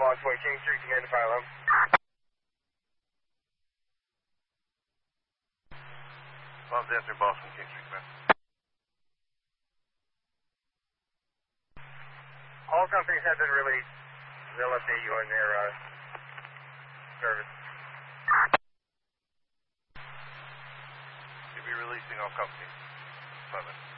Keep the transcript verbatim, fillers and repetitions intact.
one twenty King Street, command to fire alarm. Alarm's answering Boston, King Street, command. All companies have been released. They'll update you on their uh, service. You'll be releasing all companies. Seven.